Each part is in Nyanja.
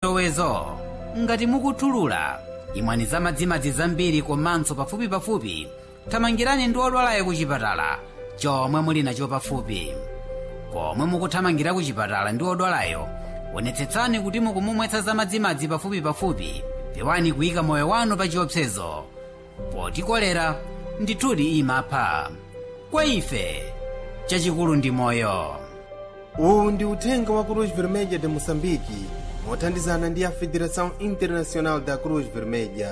zachitowezo. Ngati mukuthulula, imwani za madzimadzi zambiri komanso pafupipafupi thamangirani ndi odwalayo ku chipatala chomwe muli nacho pafupi. Komwe mukuthamangira ku chipatala ndi odwalayo, onetsetsani kuti mukumumwetsa za madzimadzi pafupipafupi. Pewani kuyika moyo wanu pa chiopsezo, poti kolera ndithudi imapha. Kwa ife chachikulu ndi moyo. Uwu ndi uthenga wa Cruz Vermelha de Moçambique mothandizana ndi a Federação Internacional da Cruz Vermelha.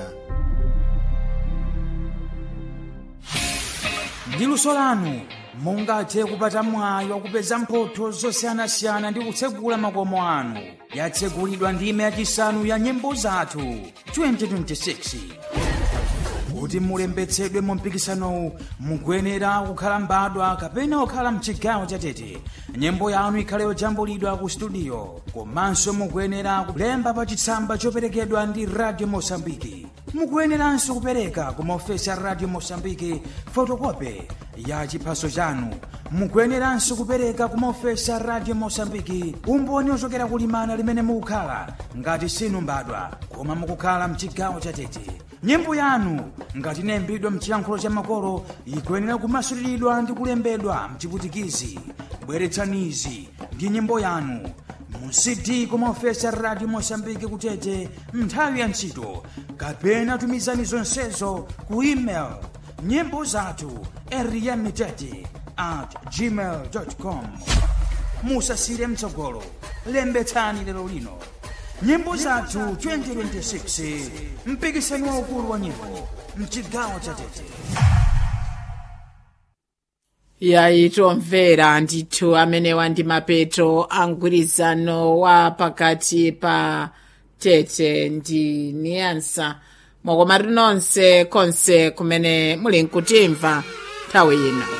Ndi luso lanu mungathe kupata mwayi wakupeza mphotho zosiyanasiyana ndi kutsegula makomo anu. Yatsegulidwa ndime yachisanu ya nyimbo zathu 2026. Kuti mulembetsedwe mu mpikisanowu mukuyenera kukhala mbadwa kapena kukhala mchigawo cha Tete. Nyimbo yanu ikhale yojambulidwa ku studio, komanso mukuyenera kulemba pa chitsamba choperekedwa ndi Radio Mosambiki. Mukuyeneranso kupereka ku maofesi a Radio Mosambiki fotokope ya chiphaso chanu. Mukuyeneranso kupereka ku maofesi a Radio Mosambiki umboni ochokera kulimana limene mukukhala ngati sinu mbadwa koma mukukhala mchigawo cha Tete. Nyimbo yanu ngati inayimbidwa mchiyankhulo cha makolo ikuyenera kumasuliridwa ndi kulembedwa mchiputikizi. Bweretsanizi ndi nyimbo yanu mu CD ku maofesi a Radio Mosambiki kutete nthawi ya ntchito, kapena tumizani zonsezo ku email nyimbo zathu rmtete@gmail.com. Musasire mtsogolo, lembetsani lero lino. Nyimbo zathu 2026, mpikisano waukulu wa nyimbo mchigawo cha Tete. Yaitomvera ndithu amenewa ndi mapeto a mgwirizano wa pakati pa Tete ndi Niasa. Mwakomatu nonse konse kumene muli nkutimva nthawi ino.